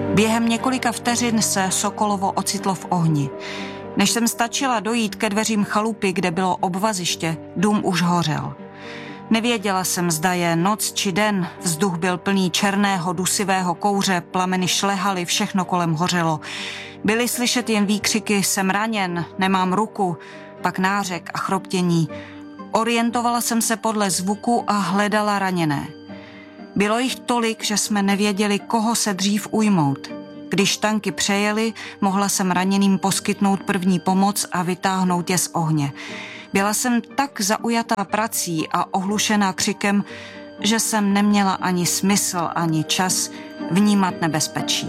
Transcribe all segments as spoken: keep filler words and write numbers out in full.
Během několika vteřin se Sokolovo ocitlo v ohni. Než jsem stačila dojít ke dveřím chalupy, kde bylo obvaziště, dům už hořel. Nevěděla jsem, zda je noc či den, vzduch byl plný černého, dusivého kouře, plameny šlehaly, všechno kolem hořelo. Byly slyšet jen výkřiky, jsem raněn, nemám ruku, pak nářek a chroptění. Orientovala jsem se podle zvuku a hledala raněné. Bylo jich tolik, že jsme nevěděli, koho se dřív ujmout. Když tanky přejeli, mohla jsem raněným poskytnout první pomoc a vytáhnout je z ohně. Byla jsem tak zaujatá prací a ohlušená křikem, že jsem neměla ani smysl, ani čas vnímat nebezpečí.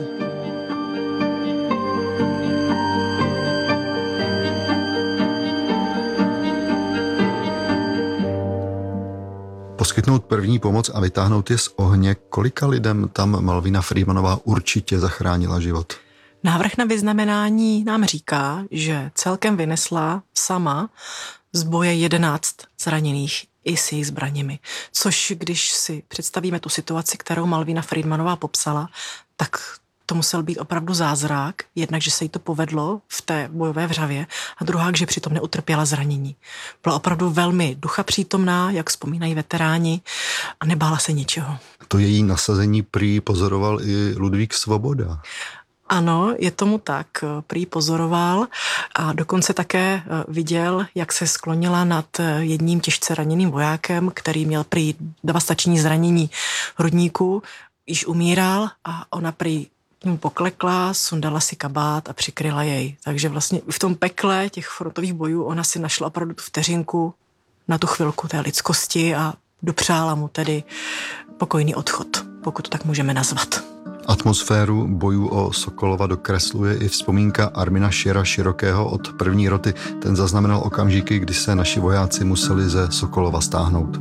Poskytnout první pomoc a vytáhnout je z ohně, kolika lidem tam Malvina Friedmanová určitě zachránila život? Návrh na vyznamenání nám říká, že celkem vynesla sama z boje jedenáct zraněných i s jejich zbraněmi. Což, když si představíme tu situaci, kterou Malvina Friedmanová popsala, tak to musel být opravdu zázrak. Jednak, že se jí to povedlo v té bojové vřavě a druhá, že přitom neutrpěla zranění. Byla opravdu velmi duchapřítomná, jak vzpomínají veteráni, a nebála se ničeho. To její nasazení prý pozoroval i Ludvík Svoboda. Ano, je tomu tak, prý pozoroval a dokonce také viděl, jak se sklonila nad jedním těžce raněným vojákem, který měl prý devastační zranění hrudníku, již umíral a ona prý mu poklekla, sundala si kabát a přikryla jej. Takže vlastně v tom pekle těch frontových bojů ona si našla opravdu tu vteřinku na tu chvilku té lidskosti a dopřála mu tedy pokojný odchod, pokud to tak můžeme nazvat. Atmosféru bojů o Sokolova dokresluje i vzpomínka Armina Šira Širokého od první roty. Ten zaznamenal okamžiky, kdy se naši vojáci museli ze Sokolova stáhnout.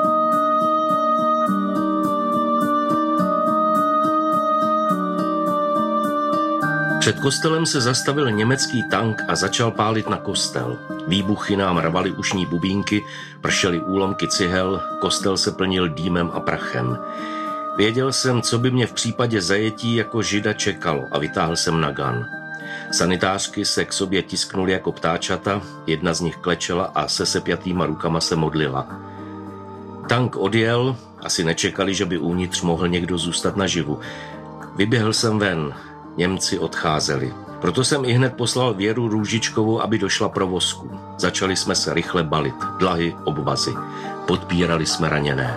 Před kostelem se zastavil německý tank a začal pálit na kostel. Výbuchy nám rvaly ušní bubínky, pršely úlomky cihel, kostel se plnil dýmem a prachem. Věděl jsem, co by mě v případě zajetí jako žida čekalo a vytáhl jsem nagan. Sanitářky se k sobě tisknuly jako ptáčata, jedna z nich klečela a se sepjatýma rukama se modlila. Tank odjel, asi nečekali, že by uvnitř mohl někdo zůstat naživu. Vyběhl jsem ven, Němci odcházeli. Proto jsem i hned poslal Věru Růžičkovou, aby došla pro vozku. Začali jsme se rychle balit, dlahy, obvazy. Podpírali jsme raněné.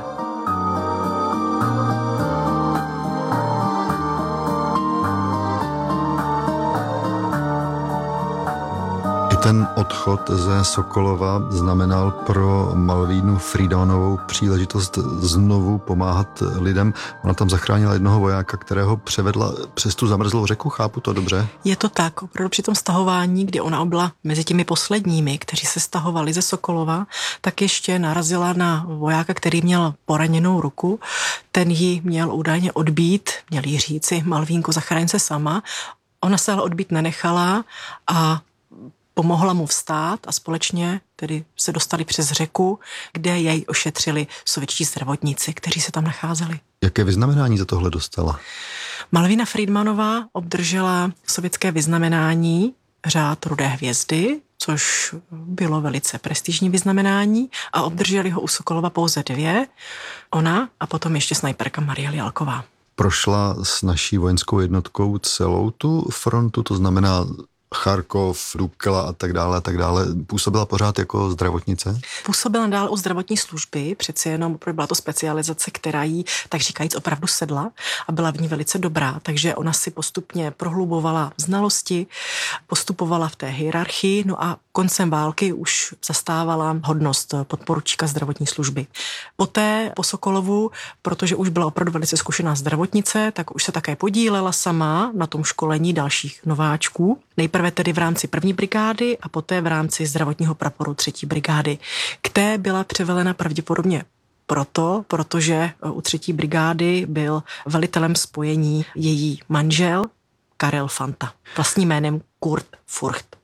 Ten odchod ze Sokolova znamenal pro Malvínu Friedmanovou příležitost znovu pomáhat lidem. Ona tam zachránila jednoho vojáka, kterého převedla přes tu zamrzlou řeku, chápu to dobře? Je to tak, opravdu při tom stahování, kdy ona byla mezi těmi posledními, kteří se stahovali ze Sokolova, tak ještě narazila na vojáka, který měl poraněnou ruku. Ten ji měl údajně odbít, měl jí říci, Malvínko, zachraň se sama. Ona se ale odbít nenechala a pomohla mu vstát a společně tedy se dostali přes řeku, kde jej ošetřili sovětští zdravotníci, kteří se tam nacházeli. Jaké vyznamenání za tohle dostala? Malvina Friedmanová obdržela sovětské vyznamenání Řád Rudé hvězdy, což bylo velice prestižní vyznamenání a obdrželi ho u Sokolova pouze dvě, ona a potom ještě snajperka Marie Lialková. Prošla s naší vojenskou jednotkou celou tu frontu, to znamená Charkov, Dukla a tak dále a tak dále. Působila pořád jako zdravotnice? Působila dál u zdravotní služby, přeci jenom byla to specializace, která jí, tak říkajíc, opravdu sedla a byla v ní velice dobrá, takže ona si postupně prohlubovala znalosti, postupovala v té hierarchii, no a koncem války už zastávala hodnost podporučíka zdravotní služby. Poté po Sokolovu, protože už byla opravdu velice zkušená zdravotnice, tak už se také podílela sama na tom školení dalších nováčků. Nejprve tedy v rámci první brigády a poté v rámci zdravotního praporu třetí brigády. K té byla převelena pravděpodobně proto, protože u třetí brigády byl velitelem spojení její manžel Karel Fanta, vlastním jménem Kurt Furcht.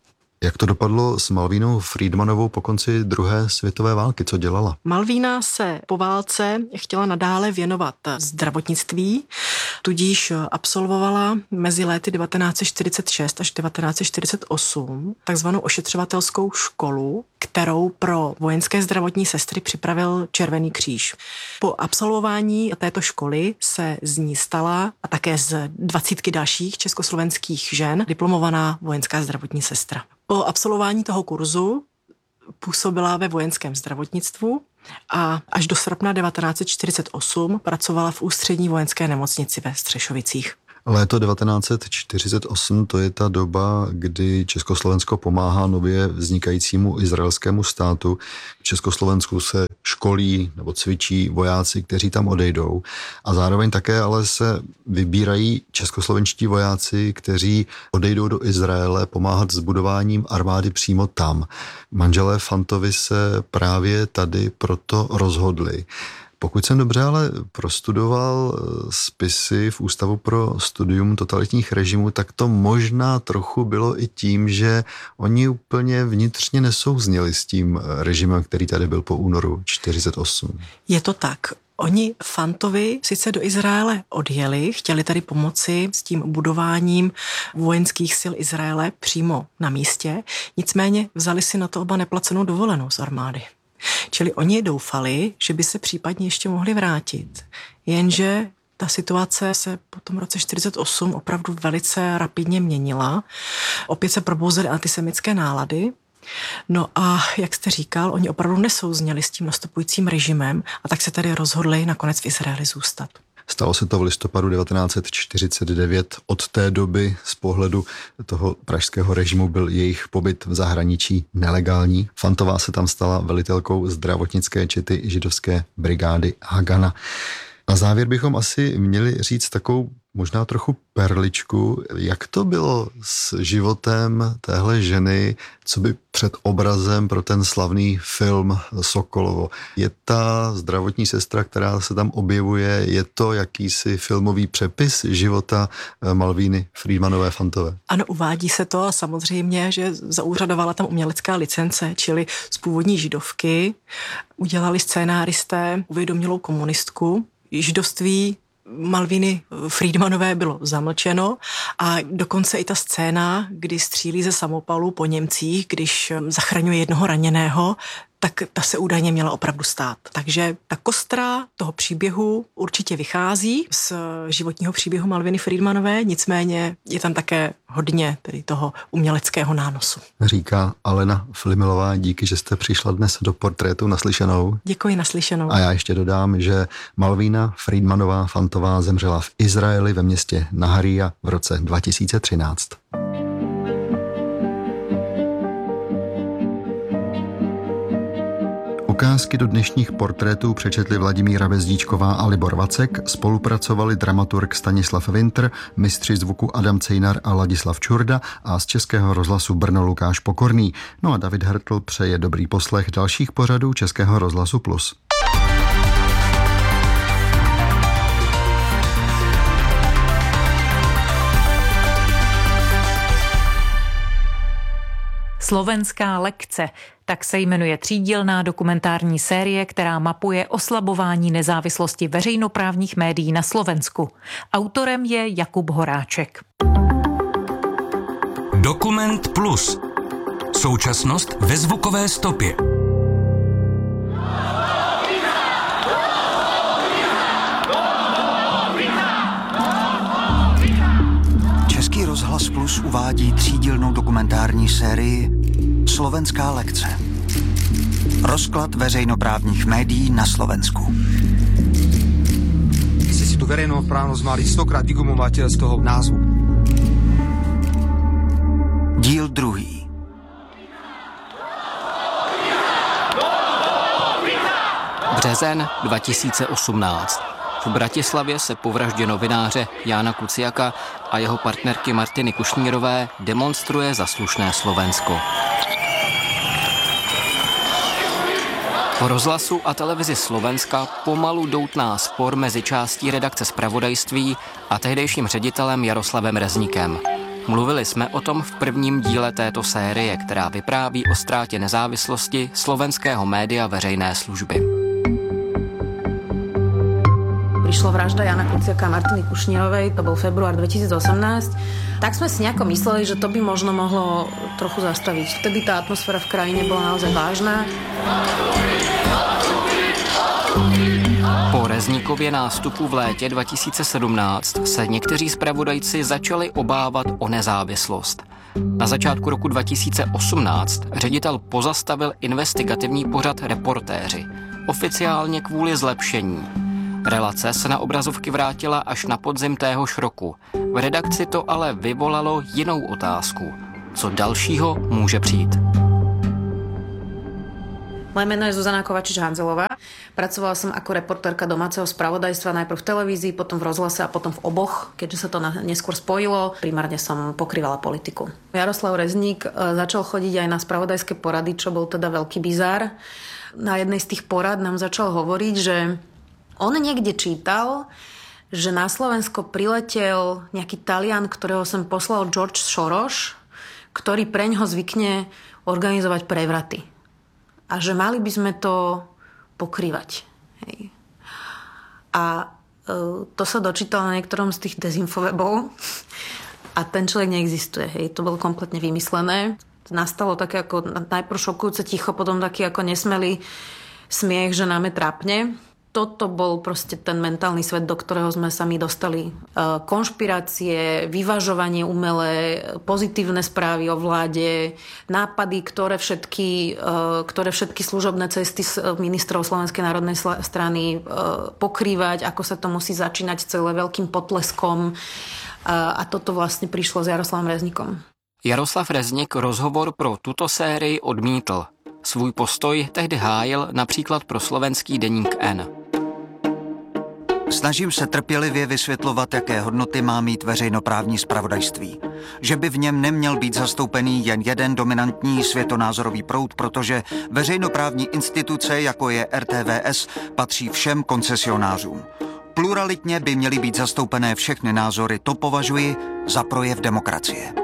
Jak to dopadlo s Malvínou Friedmanovou po konci druhé světové války? Co dělala? Malvína se po válce chtěla nadále věnovat zdravotnictví, tudíž absolvovala mezi léty devatenáct set čtyřicet šest až devatenáct set čtyřicet osm takzvanou ošetřovatelskou školu, kterou pro vojenské zdravotní sestry připravil Červený kříž. Po absolvování této školy se z ní stala a také z dvacítky dalších československých žen diplomovaná vojenská zdravotní sestra. Po absolvování toho kurzu působila ve vojenském zdravotnictvu a až do srpna devatenáct set čtyřicet osm pracovala v ústřední vojenské nemocnici ve Střešovicích. Léto devatenáct set čtyřicet osm, to je ta doba, kdy Československo pomáhá nově vznikajícímu izraelskému státu. V Československu se školí nebo cvičí vojáci, kteří tam odejdou. A zároveň také ale se vybírají českoslovenští vojáci, kteří odejdou do Izraele pomáhat s budováním armády přímo tam. Manželé Fantovi se právě tady proto rozhodli. Pokud jsem dobře ale prostudoval spisy v Ústavu pro studium totalitních režimů, tak to možná trochu bylo i tím, že oni úplně vnitřně nesouzněli s tím režimem, který tady byl po únoru čtyřicet osm. Je to tak. Oni Fantovi sice do Izraele odjeli, chtěli tady pomoci s tím budováním vojenských sil Izraele přímo na místě, nicméně vzali si na to oba neplacenou dovolenou z armády. Čili oni doufali, že by se případně ještě mohli vrátit. Jenže ta situace se po tom roce čtyřicet osm opravdu velice rapidně měnila. Opět se probouzely antisemické nálady. No a jak jste říkal, oni opravdu nesouzněli s tím nastupujícím režimem a tak se tedy rozhodli nakonec v Izraeli zůstat. Stalo se to v listopadu devatenáct set čtyřicet devět. Od té doby z pohledu toho pražského režimu byl jejich pobyt v zahraničí nelegální. Fantová se tam stala velitelkou zdravotnické čety židovské brigády Hagana. Na závěr bychom asi měli říct takovou možná trochu perličku, jak to bylo s životem téhle ženy, co by před obrazem pro ten slavný film Sokolovo. Je ta zdravotní sestra, která se tam objevuje, je to jakýsi filmový přepis života Malvíny Friedmanové Fantové? Ano, uvádí se to a samozřejmě, že zaúřadovala tam umělecká licence, čili z původní židovky udělali scénáristé uvědomělou komunistku. Židovství Malvíny Friedmanové bylo zamlčeno a dokonce i ta scéna, kdy střílí ze samopalu po Němcích, když zachraňuje jednoho raněného, tak ta se údajně měla opravdu stát. Takže ta kostra toho příběhu určitě vychází z životního příběhu Malviny Friedmanové, nicméně je tam také hodně tedy toho uměleckého nánosu. Říká Alena Flimilová, díky, že jste přišla dnes do Portrétu naslyšenou. Děkuji, naslyšenou. A já ještě dodám, že Malvína Friedmanová Fantová zemřela v Izraeli ve městě Naharija v roce dva tisíce třináct. Ukázky do dnešních portrétů přečetli Vladimíra Bezdíčková a Libor Vacek, spolupracovali dramaturg Stanislav Winter, mistři zvuku Adam Cejnar a Ladislav Čurda a z Českého rozhlasu Brno Lukáš Pokorný. No a David Hertl přeje dobrý poslech dalších pořadů Českého rozhlasu Plus. Slovenská lekce, tak se jmenuje třídílná dokumentární série, která mapuje oslabování nezávislosti veřejnoprávních médií na Slovensku. Autorem je Jakub Horáček. Dokument Plus. Současnost ve zvukové stopě. Český rozhlas Plus uvádí třídílnou dokumentární sérii Slovenská lekce. Rozklad veřejnoprávních médií na Slovensku. Ste si tu verejnoprávnosť mali stokrát vygumovať z toho názvu. Díl druhý. Březen dva tisíce osmnáct. V Bratislavě se po vraždě novináře Jána Kuciaka a jeho partnerky Martiny Kušnírové demonstruje za slušné Slovensko. Po rozhlasu a televizi Slovenska pomalu doutná spor mezi částí redakce zpravodajství a tehdejším ředitelem Jaroslavem Rezníkem. Mluvili jsme o tom v prvním díle této série, která vypráví o ztrátě nezávislosti slovenského média veřejné služby. Prišla vražda Jana Kuciaka a Martiny Kušnírovej, to bol február dvetisícosemnásť. Tak sme si nejako mysleli, že to by možno mohlo trochu zastaviť. Vtedy tá atmosféra v krajine bola naozaj vážna. Po Rezníkově nástupu v létě dva tisíce sedmnáct se někteří zpravodajci začali obávat o nezávislost. Na začátku roku dva tisíce osmnáct ředitel pozastavil investigativní pořad Reportéři, oficiálně kvůli zlepšení. Relace se na obrazovky vrátila až na podzim téhož roku. V redakci to ale vyvolalo jinou otázku. Co dalšího může přijít? Moje meno je Zuzana Kovačič-Hanzelová. Pracovala som ako reportérka domáceho spravodajstva najprv v televízii, potom v rozhlase a potom v oboch, keďže sa to neskôr spojilo. Primárne som pokrývala politiku. Jaroslav Rezník začal chodiť aj na spravodajské porady, čo bol teda veľký bizár. Na jednej z tých porad nám začal hovoriť, že on niekde čítal, že na Slovensko priletel nejaký Talian, ktorého sem poslal George Soros, ktorý preňho zvykne organizovať prevraty. A že mali by sme to pokrývať. Hej. A e, to sa dočítal na niektorom z tých dezinfowebov a ten človek neexistuje. Hej. To bolo kompletne vymyslené. Nastalo také ako najprv šokujúce ticho, potom taký ako nesmelý smiech, že nám je trápne. Toto bol proste ten mentálny svet, do ktorého sme sa my dostali. Konšpirácie, vyvažovanie umelé, pozitívne správy o vláde, nápady, ktoré všetky, ktoré všetky služobné cesty ministrov Slovenskej národnej strany pokrývať, ako sa to musí začínať celé veľkým potleskom. A toto vlastne prišlo s Jaroslavom Rezníkom. Jaroslav Rezník rozhovor pro tuto sérii odmítl. Svůj postoj tehdy hájil například pro slovenský deník N. Snažím se trpělivě vysvětlovat, jaké hodnoty má mít veřejnoprávní zpravodajství. Že by v něm neměl být zastoupený jen jeden dominantní světonázorový proud, protože veřejnoprávní instituce, jako je R T V S, patří všem koncesionářům. Pluralitně by měly být zastoupené všechny názory, to považuji za projev demokracie.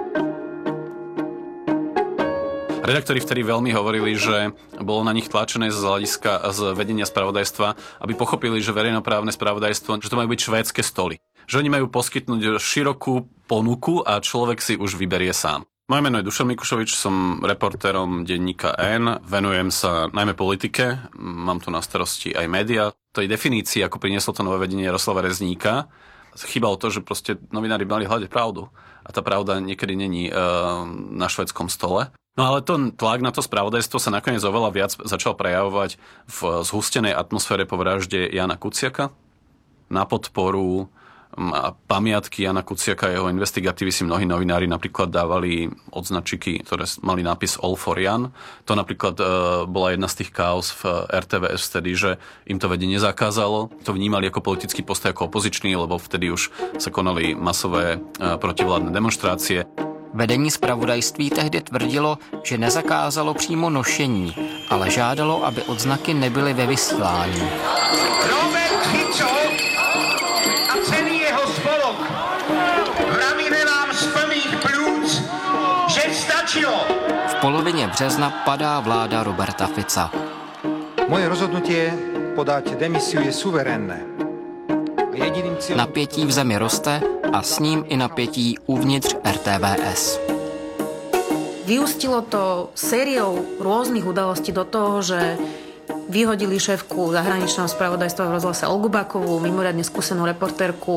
Redaktori vtedy veľmi hovorili, že bolo na nich tlačené z hľadiska z vedenia spravodajstva, aby pochopili, že verejnoprávne spravodajstvo, že to majú byť švédske stoly. Že oni majú poskytnúť širokú ponuku a človek si už vyberie sám. Moje meno je Dušan Mikušovič, som reportérom denníka N, venujem sa najmä politike, mám tu na starosti aj média. To je definícia, ako prinieslo to nové vedenie Jaroslava Rezníka. Chýbalo to, že proste novinári mali hľadať pravdu. A tá pravda niekedy není e, na švédskom stole. No ale ten tlak na to spravodajstvo sa nakoniec oveľa viac začal prejavovať v zhustenej atmosfére po vražde Jana Kuciaka. Na podporu a pamiatky Jana Kuciaka a jeho investigatívy si mnohí novinári napríklad dávali odznačiky, ktoré mali nápis All for Jan. To napríklad e, bola jedna z tých káuz v R T V S vtedy, že im to vedenie zakázalo. To vnímali ako politický postoj, ako opozičný, lebo vtedy už sa konali masové e, protivládne demonštrácie. Vedení zpravodajství tehdy tvrdilo, že nezakázalo přímo nošení, ale žádalo, aby odznaky nebyly ve vysílání. Robert Fico a celý jeho spolok vravíme vám z plných plúc, že stačilo. V polovině března padá vláda Roberta Fica. Moje rozhodnutie podať demisiu je suverénne. Napětí v zemi roste a s ním i napětí uvnitř R T V S. Vyústilo to sériou rôznych udalostí do toho, že vyhodili šéfku zahraničného spravodajstva v rozhlase Olgu Bakovú, mimoriadne skúsenú reportérku.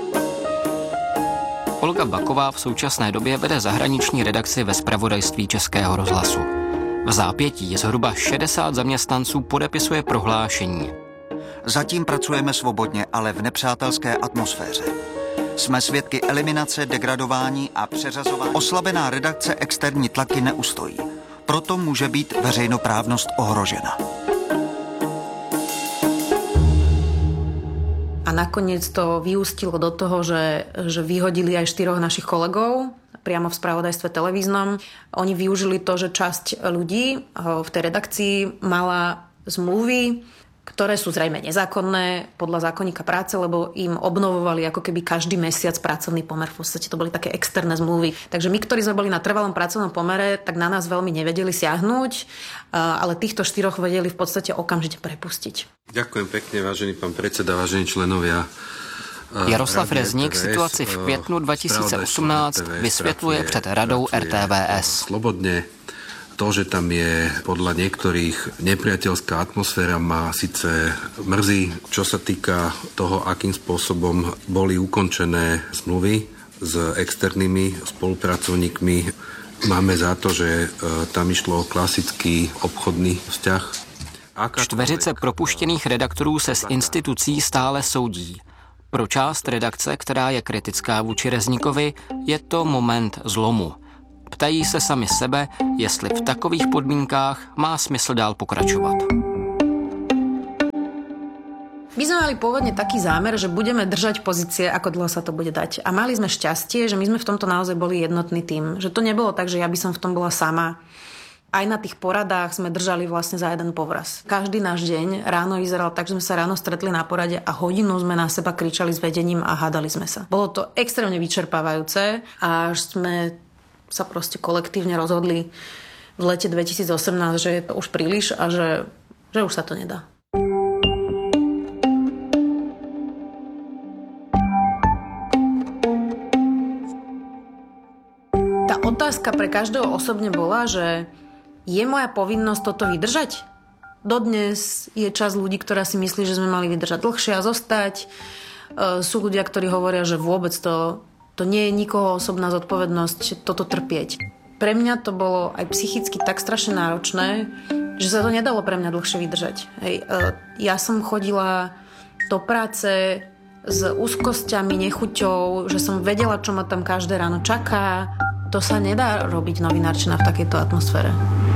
Olga Baková v současné době vede zahraniční redakci ve zpravodajství Českého rozhlasu. V zápětí zhruba šedesát zaměstnanců podepisuje prohlášení. Zatím pracujeme svobodně, ale v nepřátelské atmosféře. Jsme svědky eliminace, degradování a přeřazování. Oslabená redakce externí tlaky neustojí. Proto může být veřejnoprávnost ohrožena. A nakoniec to vyústilo do toho, že, že vyhodili aj štyroch našich kolegov priamo v spravodajstve televíznom. Oni využili to, že časť ľudí v tej redakcii mala zmluvy ktoré sú zrejme nezákonné podľa zákonníka práce, lebo im obnovovali ako keby každý mesiac pracovný pomer. V podstate to boli také externé zmluvy. Takže my, ktorí sme boli na trvalom pracovnom pomere, tak na nás veľmi nevedeli siahnuť, ale týchto štyroch vedeli v podstate okamžite prepustiť. Ďakujem pekne, vážený pán predseda, vážení členovia. Jaroslav Rezník situaci v květnu dva tisíce osmnáct vysvětluje před radou er té vé es. Slobodne. To, že tam je podľa niektorých nepriateľská atmosféra, ma síce mrzí, čo sa týka toho, akým spôsobom boli ukončené zmluvy s externými spolupracovníkmi. Máme za to, že tam išlo o klasický obchodný vzťah. Čtveřice propuštěných redaktorů se s institucí stále soudí. Pro část redakce, která je kritická vůči Rezníkovi, je to moment zlomu. Ptají se sami sebe, jestli v takových podmínkách má smysl dál pokračovat. My sme mali pôvodne taký zámer, že budeme držať pozície, ako dlho sa to bude dať. A mali sme šťastie, že my sme v tomto naozaj boli jednotný tým. Že to nebolo tak, že ja by som v tom bola sama. Aj na tých poradách sme držali vlastne za jeden povraz. Každý náš deň ráno vyzeral tak, že sme sa ráno stretli na porade a hodinu sme na seba kričali s vedením a hádali sme sa. Bolo to extrémne vyčerpávajúce a až sme sa proste kolektívne rozhodli v lete dvetisíc osemnásť, že je to už príliš a že, že už sa to nedá. Tá otázka pre každého osobne bola, že je moja povinnosť toto vydržať? Dodnes je časť ľudí, ktorá si myslí, že sme mali vydržať dlhšie a zostať. Sú ľudia, ktorí hovoria, že vôbec to To nie je nikoho osobná zodpovednosť toto trpieť. Pre mňa to bolo aj psychicky tak strašne náročné, že sa to nedalo pre mňa dlhšie vydržať. Hej. Ja som chodila do práce s úzkosťami, nechuťou, že som vedela, čo ma tam každé ráno čaká. To sa nedá robiť novinárčina v takejto atmosfére.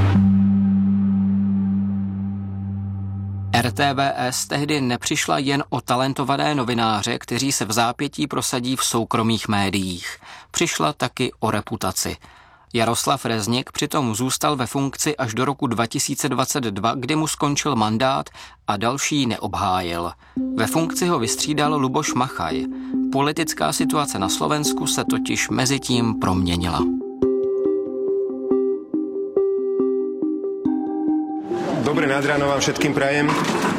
er té vé es tehdy nepřišla jen o talentované novináře, kteří se v zápětí prosadí v soukromých médiích. Přišla taky o reputaci. Jaroslav Rezník přitom zůstal ve funkci až do roku dva tisíce dvacet dva, kdy mu skončil mandát a další neobhájil. Ve funkci ho vystřídal Luboš Machaj. Politická situace na Slovensku se totiž mezitím proměnila. Dobré nad ráno vám všetkým prajem.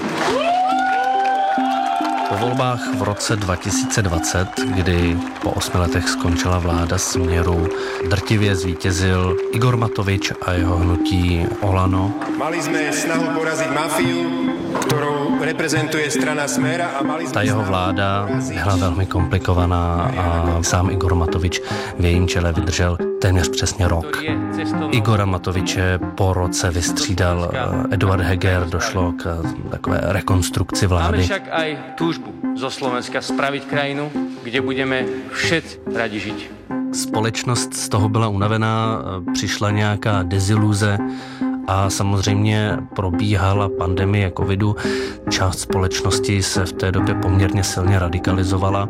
Po volbách v roce dva tisíce dvacet, kdy po osmi letech skončila vláda Směru, drtivě zvítězil Igor Matovič a jeho hnutí Olano. Mali sme snahu poraziť mafiu, ktorou reprezentuje strana Smer a mali sme... Ta jeho vláda byla velmi komplikovaná a sám Igor Matovič v jejím čele vydržel téměř přesně rok. Igora Matoviče po roce vystřídal Eduard Heger, došlo k takové rekonstrukci vlády. Máme však aj túžbu zo Slovenska spraviť krajinu, kde budeme všetci radi žiť. Společnost z toho byla unavená, přišla nějaká deziluze a samozřejmě probíhala pandemie covidu. Část společnosti se v té době poměrně silně radikalizovala.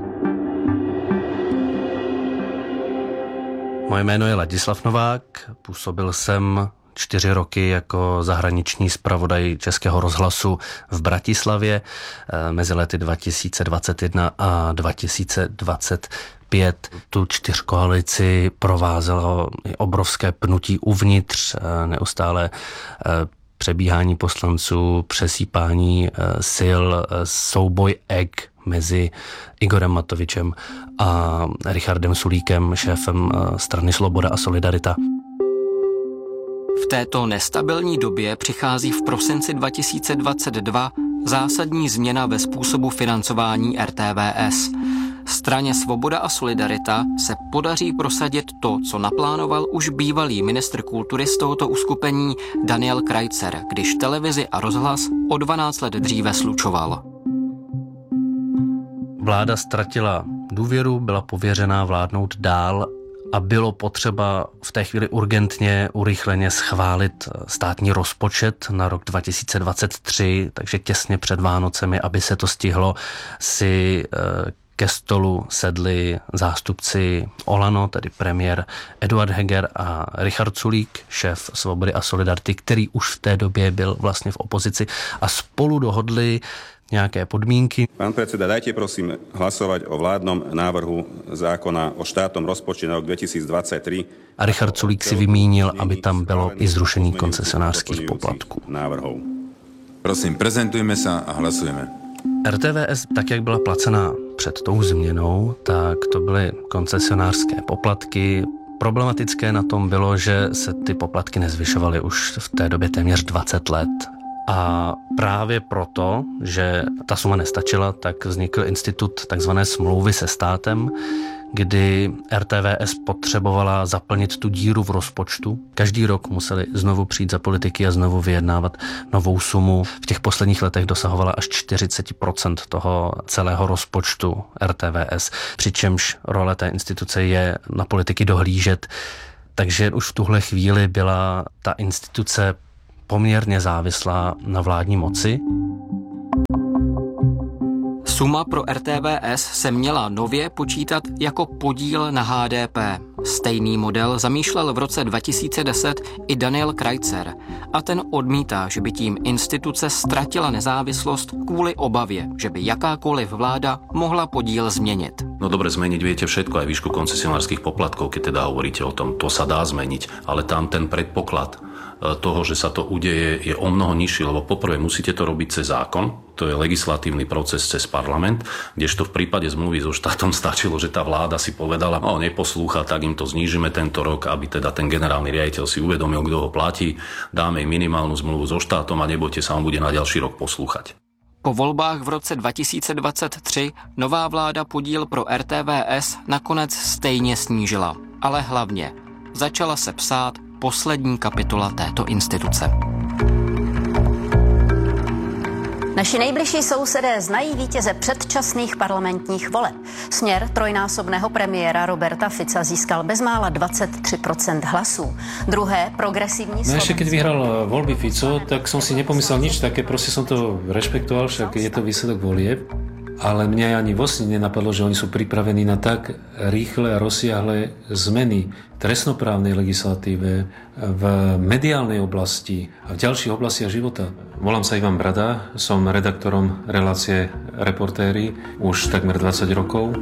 Moje jméno je Ladislav Novák, působil jsem čtyři roky jako zahraniční zpravodaj Českého rozhlasu v Bratislavě mezi lety dva tisíce dvacet jedna a dva tisíce dvacet pět. Tu čtyřkoalici provázelo obrovské pnutí uvnitř, neustále přebíhání poslanců, přesýpání sil, souboj eg mezi Igorem Matovičem a Richardem Sulíkem, šéfem strany Sloboda a Solidarita. V této nestabilní době přichází v prosinci dva tisíce dvacet dva zásadní změna ve způsobu financování er té vé es. Straně Svoboda a Solidarita se podaří prosadit to, co naplánoval už bývalý ministr kultury z tohoto uskupení Daniel Krajcar, když televizi a rozhlas o dvanáct let dříve slučoval. Vláda ztratila důvěru, byla pověřená vládnout dál a bylo potřeba v té chvíli urgentně, urychleně schválit státní rozpočet na rok dva tisíce dvacet tři, takže těsně před Vánocemi, aby se to stihlo, si ke stolu sedli zástupci Olano, tedy premiér Eduard Heger a Richard Sulík, šéf Svobody a Solidarity, který už v té době byl vlastně v opozici a spolu dohodli nějaké podmínky. Pán predseda, dajte prosím hlasovať o vládnom návrhu zákona o štátnom rozpočte na rok dvetisícdvadsaťtri. A Richard Sulík si vymínil, aby tam bylo i zrušení koncesionářských poplatků. Návrhov. Prosím, prezentujme sa a hlasujeme. R T V S, tak jak byla placená před tou změnou, tak to byly koncesionářské poplatky. Problematické na tom bylo, že se ty poplatky nezvyšovaly už v té době téměř dvacet let. A právě proto, že ta suma nestačila, tak vznikl institut takzvané smlouvy se státem, kdy R T V S potřebovala zaplnit tu díru v rozpočtu. Každý rok museli znovu přijít za politiky a znovu vyjednávat novou sumu. V těch posledních letech dosahovala až čtyřicet procent toho celého rozpočtu R T V S, přičemž role té instituce je na politiky dohlížet. Takže už v tuhle chvíli byla ta instituce poměrně závislá na vládní moci. Suma pro R T V S se měla nově počítat jako podíl na H D P. Stejný model zamýšlel v roce dva tisíce deset i Daniel Krajcar a ten odmítá, že by tím instituce ztratila nezávislost kvůli obavě, že by jakákoliv vláda mohla podíl změnit. No dobre, zmeniť viete všetko, aj výšku koncesionárskych poplatkov, keď teda hovoríte o tom, to sa dá zmeniť, ale tam ten predpoklad toho, že sa to udeje, je o mnoho nižší, lebo poprvé musíte to robiť cez zákon, to je legislatívny proces cez parlament, kdežto v prípade zmluvy so štátom stačilo, že tá vláda si povedala, no neposlúcha, tak im to znížime tento rok, aby teda ten generálny riaditeľ si uvedomil, kto ho platí, dáme im minimálnu zmluvu so štátom a nebojte sa, on bude na ďalší rok poslúchať. Po volbách v roce dva tisíce dvacet tři nová vláda podíl pro R T V S nakonec stejně snížila, ale hlavně začala se psát poslední kapitola této instituce. Naši nejbližší sousedé znají vítěze předčasných parlamentních voleb. Směr trojnásobného premiéra Roberta Fica získal bezmála dvacet tři procent hlasů. Druhé progresívní No ešte keď vyhral voľby Fico, tak som si nepomyslel nič také, proste som to rešpektoval, však je to výsledok volieb. Ale mňa ani vo sne nenapadlo, že oni sú pripravení na tak rýchle a rozsiahle zmeny v trestnoprávnej legislatíve, v mediálnej oblasti a v ďalších oblastiach života. Volám sa Ivan Brada, som redaktorom relácie Reportéri už takmer dvadsať rokov.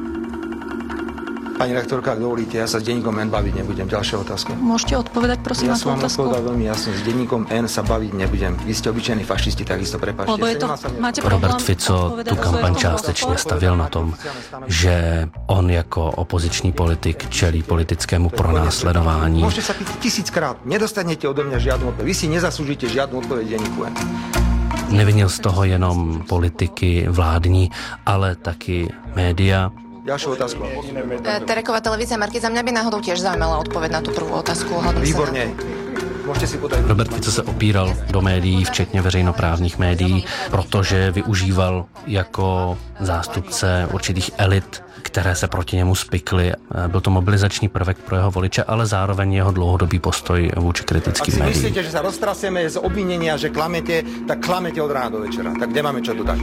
Pani rektorka, ak dovolíte, ja sa s denníkom N baviť nebudem. Ďalšia otázka. Môžete odpovedať, prosím, ja na tú otázku? Ja som vám odpovedal veľmi jasne. S denníkom N sa baviť nebudem. Vy ste obyčajní fašisti, takisto prepáčte. Lebo je to, máte problém Robert Fico tu kampaň částečně stavěl na tom, že on jako opoziční politik čelí politickému pronásledování. Môžete sa pýtať tisíckrát. Nedostanete odo mňa žiadnu odpoveď. Vy si nezaslúžite žiadnu odpoveď denníku N. Nevinil z toho jenom politiky vládní, ale taky média. Ďalšiu otázku. Tereková televízia Markiza, mňa by náhodou tiež zaujímala odpoveď na tú prvú otázku. Výborne. Môžete si podať. Robert Fico se opíral do médií, včetně veřejnoprávních médií, protože využíval jako zástupce určitých elit, které se proti němu spikly. Byl to mobilizační prvek pro jeho voliče, ale zároveň jeho dlouhodobý postoj vůči kritickým médiím. Ak si myslíte, že sa roztraseme z obvinenia, že klamete, tak klamete od rána do večera. Tak kde máme čo dodať?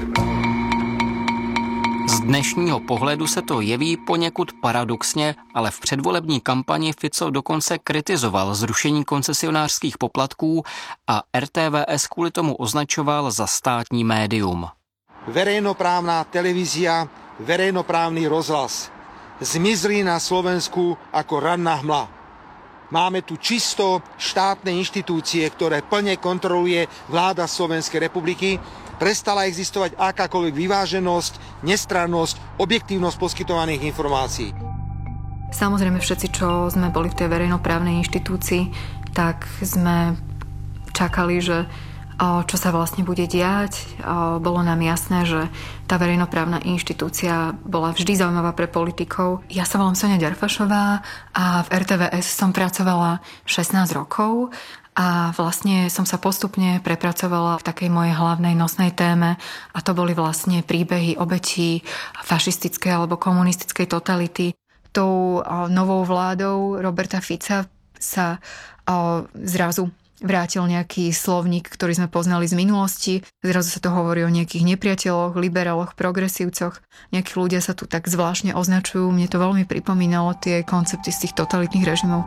Z dnešního pohledu se to jeví poněkud paradoxně, ale v předvolební kampani Fico dokonce kritizoval zrušení koncesionářských poplatků a R T V S kvůli tomu označoval za státní médium. Verejnoprávna televízia, verejnoprávny rozhlas zmizli na Slovensku ako ranná hmla. Máme tu čisto štátne inštitúcie, ktoré plne kontroluje vláda Slovenskej republiky. Prestala existovať akákoľvek vyváženosť, nestrannosť, objektívnosť poskytovaných informácií. Samozrejme všetci, čo sme boli v tej verejnoprávnej inštitúcii, tak sme čakali, že čo sa vlastne bude diať. Bolo nám jasné, že tá verejnoprávna inštitúcia bola vždy zaujímavá pre politikov. Ja sa volám Sonia Ďarfašová a v R T V S som pracovala šestnásť rokov a vlastne som sa postupne prepracovala v takej mojej hlavnej nosnej téme a to boli vlastne príbehy obetí fašistickej alebo komunistickej totality. Tou novou vládou Roberta Fica sa zrazu vrátil nejaký slovník, ktorý sme poznali z minulosti. Zrazu sa to hovorí o nejakých nepriateľoch, liberáloch, progresívcoch. Nejakí ľudia sa tu tak zvláštne označujú. Mne to veľmi pripomínalo tie koncepty z tých totalitných režimov.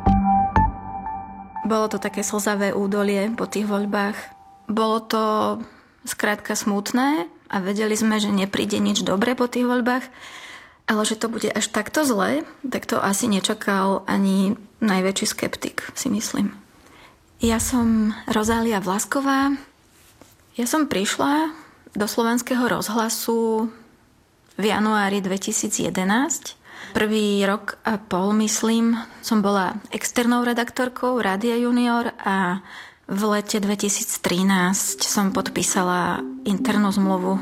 Bolo to také slzavé údolie po tých voľbách. Bolo to skrátka smutné a vedeli sme, že nepríde nič dobré po tých voľbách, ale že to bude až takto zlé, tak to asi nečakal ani najväčší skeptik, si myslím. Ja som Rozália Vlasková. Ja som prišla do Slovenského rozhlasu v januári dvetisícjedenásť. Prvý rok a pol, myslím, som bola externou redaktorkou Rádia Junior a v lete dvetisíctrinásť som podpísala internú zmluvu.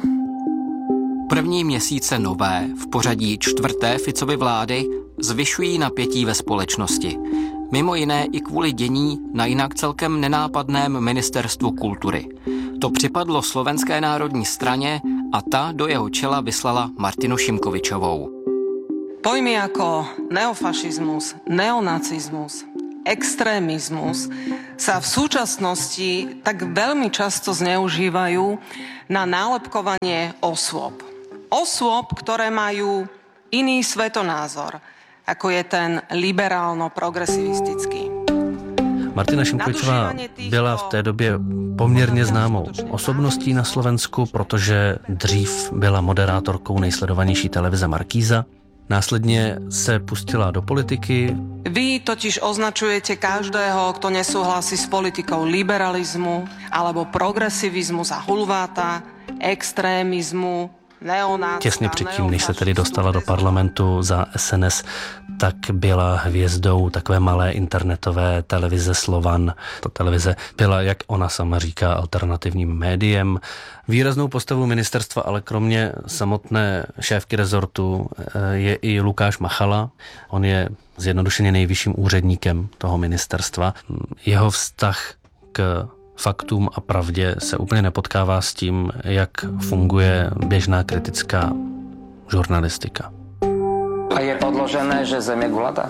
První měsíce nové, v pořadí čtvrté Ficovy vlády, zvyšují napětí ve společnosti. Mimo jiné i kvůli dění na jinak celkem nenápadném ministerstvu kultury. To připadlo Slovenské národní straně a ta do jeho čela vyslala Martinu Šimkovičovou. Pojmy ako neofašizmus, neonacizmus, extrémizmus sa v súčasnosti tak veľmi často zneužívajú na nálepkovanie osôb. Osôb, ktoré majú iný svetonázor, ako je ten liberálno-progresivistický. Martina Šimkovičová byla v té době poměrně známou osobností na Slovensku, protože dřív byla moderátorkou nejsledovanější televize Markíza. Následně se pustila do politiky. Vy totiž označujete každého, kto nesúhlasí s politikou liberalizmu alebo progresivizmu za hulváta, extrémizmu, neonácka. Těsně předtím, než se tedy dostala do parlamentu za S N S, tak byla hvězdou takové malé internetové televize Slovan. Ta televize byla, jak ona sama říká, alternativním médiem. Výraznou postavou ministerstva, ale kromě samotné šéfky rezortu je i Lukáš Machala. On je zjednodušeně nejvyšším úředníkem toho ministerstva. Jeho vztah k faktům a pravdě se úplně nepotkává s tím, jak funguje běžná kritická žurnalistika. A je podložené, že Zem je gulatá?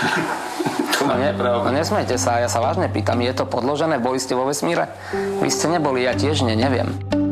No, ne, no nesmejte sa, ja sa vážne pýtam, je to podložené? Boli ste vo vesmíre? Vy ste neboli, ja tiež ne, neviem.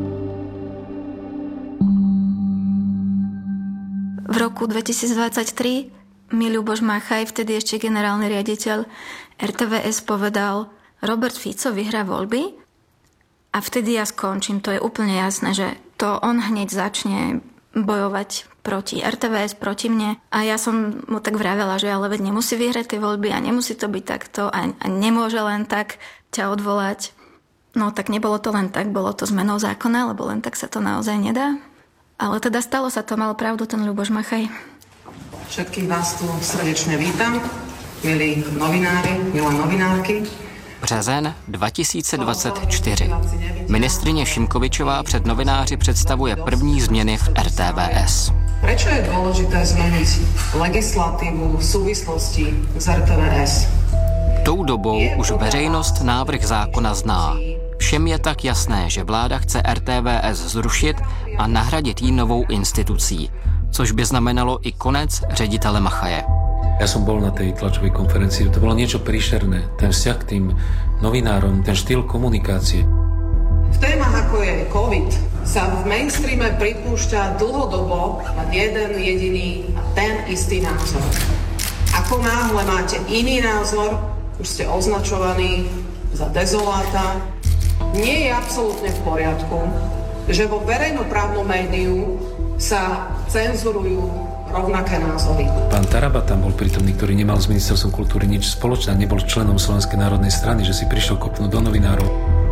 V roku dvetisícdvadsaťtri mi Ľuboš Machaj, vtedy ešte generálny riaditeľ er té vé es, povedal: Robert Fico vyhrá voľby a vtedy ja skončím. To je úplne jasné, že to on hneď začne bojovať proti er té vé es, proti mne. A ja som mu tak vravela, že ale veď nemusí vyhrať tie voľby a nemusí to byť takto a, a nemôže len tak ťa odvolať. No tak nebolo to len tak, bolo to zmenou zákona, lebo len tak sa to naozaj nedá. Ale teda stalo sa to, mal pravdu ten Ľuboš Machaj. Všetkých vás tu srdečne vítam, milí novinári, milé novinárky. Březen dva tisíce dvacet čtyři. Ministryně Šimkovičová před novináři představuje první změny v er té vé es. Prečo je dôležité zmeniť legislatívu v súvislosti s er té vé es? Tou dobou už veřejnost návrh zákona zná. Všem je tak jasné, že vláda chce er té vé es zrušit a nahradit ji novou institucí, což by znamenalo i konec ředitele Machaje. Ja som bol na tej tlačovej konferencii, to bolo niečo príšerné. Ten vzťah k tým novinárom, ten štýl komunikácie. V témach ako je COVID sa v mainstreame pripúšťa dlhodobo len jeden jediný a ten istý názor. Ako náhle máte iný názor, už ste označovaní za dezoláta. Nie je absolútne v poriadku, že vo verejnoprávnom médiu sa cenzurujú rovnaké názory. Pán Taraba tam bol prítomný, ktorý nemal s ministerstvom kultúry nič spoločné, nebol členom Slovenskej národnej strany, že si prišiel kopnúť do novinárov.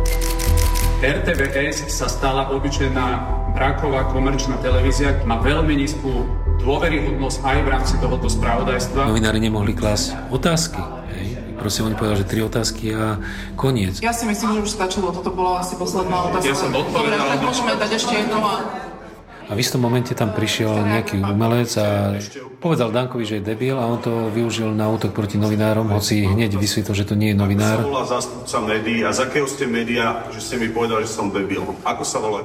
er té vé es sa stala obyčajná braková komerčná televízia, má veľmi nízku dôveryhodnosť aj v rámci tohoto spravodajstva. Novinári nemohli klásť otázky. Hej. Prosím, oni povedali, že tri otázky a koniec. Ja si myslím, že už stačilo, toto bola asi posledná otázka. Ja som odpovedal. Dobre, tak môžeme dať ešte jedno a... A v istom momente tam prišiel nejaký umelec a povedal Dankovi, že je debil a on to využil na útok proti novinárom, hoci hneď vysvetlil, že to nie je novinár. Ako sa volá zástupca médií a z akého ste média, že ste mi povedali, že som debil? Ako sa voláte?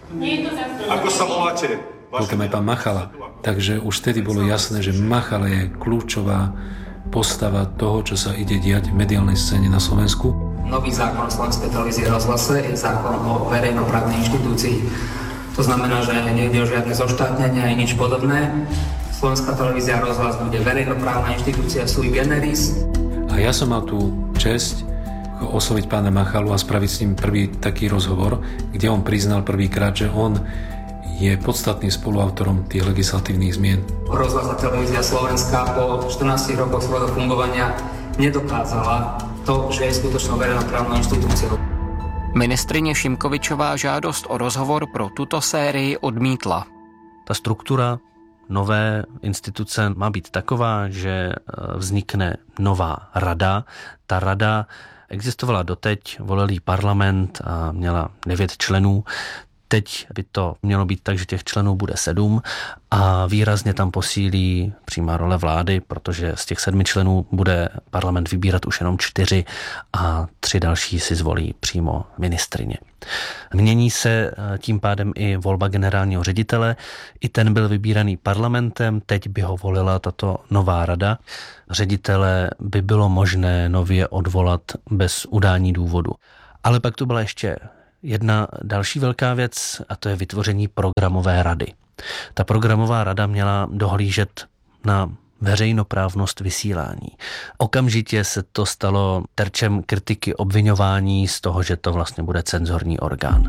Ako sa voláte? Pokiaľ aj pán Machala. Takže už vtedy bolo jasné, že Machala je kľúčová postava toho, čo sa ide diať v mediálnej scéne na Slovensku. Nový zákon o Slovenskej televízii a rozhlase je zákon o verejnoprávnej inštitúcii. To znamená, že nejde o žiadne zoštátnenie ani nič podobné. Slovenská televízia a rozhlas bude verejnoprávna inštitúcia sui generis. A ja som mal tú česť osloviť pána Machalu a spraviť s ním prvý taký rozhovor, kde on priznal prvýkrát, že on je podstatným spoluautorom tých legislatívnych zmien. Rozhlas a televízia Slovenska po štrnástich rokoch svojho fungovania nedokázala to, že je skutočnou verejnoprávnou inštitúciou. Ministryně Šimkovičová žádost o rozhovor pro tuto sérii odmítla. Ta struktura nové instituce má být taková, že vznikne nová rada. Ta rada existovala doteď, volil jí parlament a měla devět členů. Teď by to mělo být tak, že těch členů bude sedm a výrazně tam posílí přímá role vlády, protože z těch sedmi členů bude parlament vybírat už jenom čtyři a tři další si zvolí přímo ministryně. Mění se tím pádem i volba generálního ředitele. I ten byl vybíraný parlamentem, teď by ho volila tato nová rada. Ředitele by bylo možné nově odvolat bez udání důvodu. Ale pak tu byla ještě jedna další velká věc a to je vytvoření programové rady. Ta programová rada měla dohlížet na veřejnoprávnost vysílání. Okamžitě se to stalo terčem kritiky, obviňování z toho, že to vlastně bude cenzorní orgán.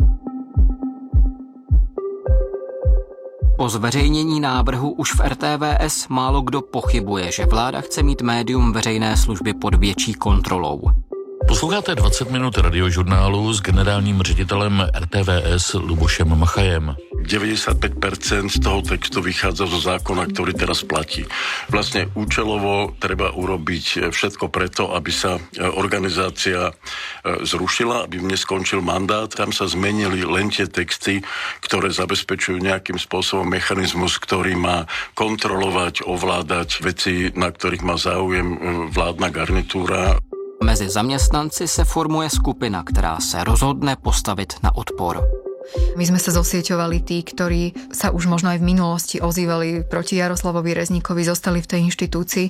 Po zveřejnění návrhu už v R T V S málo kdo pochybuje, že vláda chce mít médium veřejné služby pod větší kontrolou. Posloucháte dvacet minut radiožurnálu s generálním ředitelem R T V S Lubošem Machajem. deväťdesiatpäť percent z toho textu vychádza zo zákona, ktorý teraz platí. Vlastne účelovo treba urobiť všetko preto, aby sa organizácia zrušila, aby mne skončil mandát. Tam sa zmenili len tie texty, ktoré zabezpečujú nejakým spôsobom mechanizmus, ktorý má kontrolovať, ovládať veci, na ktorých má záujem vládna garnitúra. Mezi zaměstnanci se formuje skupina, která se rozhodne postavit na odpor. My sme sa zosieťovali tí, ktorí sa už možno aj v minulosti ozývali proti Jaroslavovi Rezníkovi, zostali v tej inštitúcii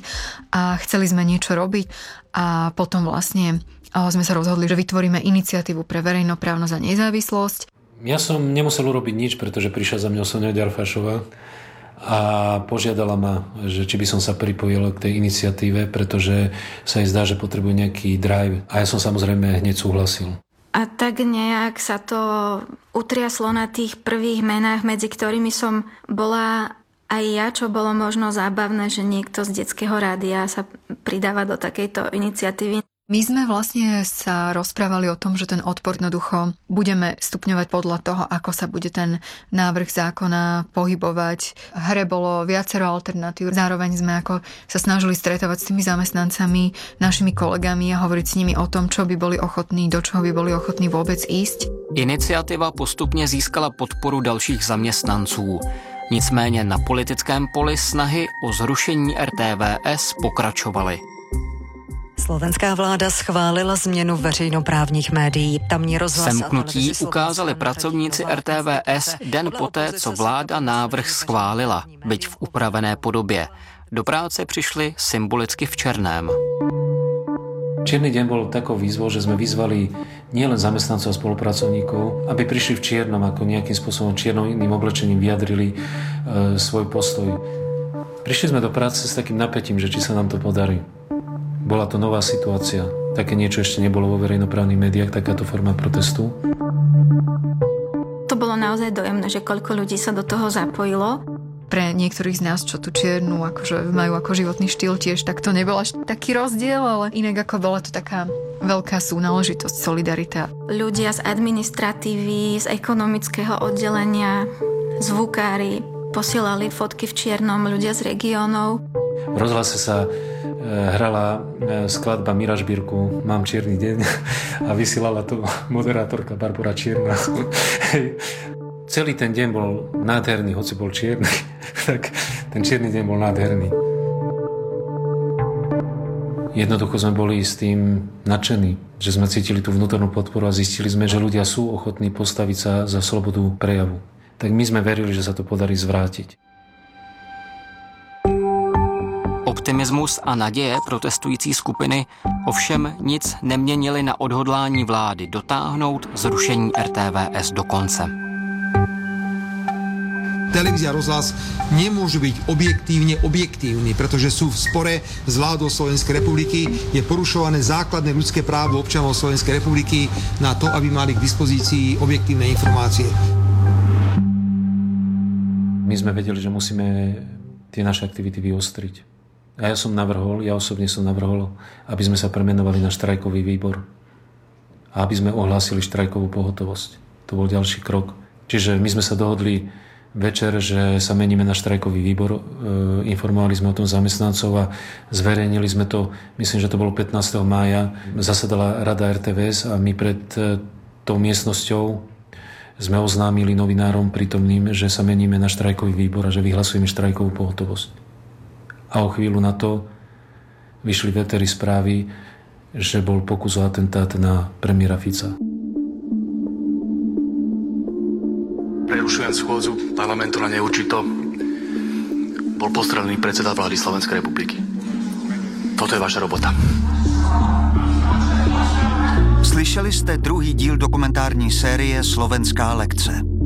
a chceli sme niečo robiť a potom vlastne sme sa rozhodli, že vytvoríme iniciatívu pre verejnoprávnosť a nezávislosť. Ja som nemusel urobiť nič, pretože prišla za mňou Soňa Ďarfášová a požiadala ma, že či by som sa pripojil k tej iniciatíve, pretože sa jej zdá, že potrebuje nejaký drive. A ja som samozrejme hneď súhlasil. A tak nejak sa to utriaslo na tých prvých menách, medzi ktorými som bola aj ja, čo bolo možno zábavné, že niekto z detského rádia sa pridáva do takejto iniciatívy. My sme vlastne sa rozprávali o tom, že ten odpor jednoducho budeme stupňovať podľa toho, ako sa bude ten návrh zákona pohybovať. V hre bolo viacero alternatív. Zároveň sme ako sa snažili stretávať s tými zamestnancami, našimi kolegami a hovoriť s nimi o tom, čo by boli ochotní, do čoho by boli ochotní vôbec ísť. Iniciativa postupně získala podporu dalších zaměstnanců. Nicméně na politickém poli snahy o zrušení R T V S pokračovaly. Slovenská vláda schválila změnu veřejnoprávních médií. Tamní rozhlas Semknutí ukázali pracovníci R T V S den poté, co vláda návrh schválila, byť v upravené podobě. Do práce přišli symbolicky v černém. Čierny deň bol takou výzvou, že sme vyzvali nielen zamestnancov a spolupracovníkov, aby prišli v čiernom, ako nejakým spôsobom čiernym oblečením vyjadrili e, svoj postoj. Prišli sme do práce s takým napätím, že či sa nám to podarí. Bola to nová situácia. Také niečo ešte nebolo vo verejnoprávnych médiách, takáto forma protestu. To bolo naozaj dojemné, že koľko ľudí sa do toho zapojilo. Pre niektorých z nás, čo tu čiernu akože majú ako životný štýl tiež, tak to nebol až taký rozdiel, ale inak ako bola to taká veľká súnáležitosť, solidarita. Ľudia z administratívy, z ekonomického oddelenia, zvukári posielali fotky v čiernom, ľudia z regiónov. V rozhlase sa hrala skladba Mira Žbírku Mám čierny deň a vysielala to moderátorka Barbora Čierna. Celý ten deň bol nádherný, hoci bol čierny, tak ten čierny deň bol nádherný. Jednoducho sme boli s tým nadšení, že sme cítili tú vnútornú podporu a zistili sme, že ľudia sú ochotní postaviť sa za slobodu prejavu. Tak my sme verili, že sa to podarí zvrátiť. Optimismus a naděje protestující skupiny ovšem nic neměnili na odhodlání vlády dotáhnout zrušení er té vé es do konce. Televízia rozhlas nemôžu byť objektívne objektívni, pretože sú v spore s vládou Slovenskej republiky. Je porušované základné ľudské právo občanov Slovenskej republiky na to, aby mali k dispozícii objektívne informácie. My sme vedeli, že musíme tie naše aktivity vyostriť. A ja som navrhol, ja osobne som navrhol, aby sme sa premenovali na štrajkový výbor. A aby sme ohlásili štrajkovú pohotovosť. To bol ďalší krok. Čiže my sme sa dohodli večer, že sa meníme na štrajkový výbor. E, informovali sme o tom zamestnancov a zverejnili sme to, myslím, že to bolo pätnásteho mája. Zasadala Rada er té vé es a my pred e, tou miestnosťou sme oznámili novinárom prítomným, že sa meníme na štrajkový výbor a že vyhlasujeme štrajkovú pohotovosť. A o chvíľu na to vyšli v éteri správy, že bol pokus o atentát na premiéra Fica. Prerušujem schôdzu parlamentu na neurčito. Bol postrelený predseda vlády Slovenskej republiky. Toto je vaša robota. Slyšeli jste druhý díl dokumentární série Slovenská lekce.